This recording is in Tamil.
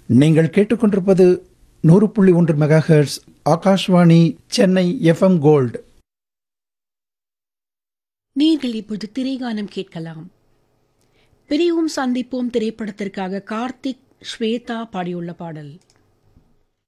நீங்கள் கேட்டுக்கொண்டிருப்பது 100.1 megahertz Akashvani Chennai FM gold. நீங்கள் இப்போது திரைகானம் கேட்கலாம். பிரிவும் சந்திப்போம் திரைப்படத்திற்காக கார்த்திக், ஸ்வேதா பாடியுள்ள பாடல்.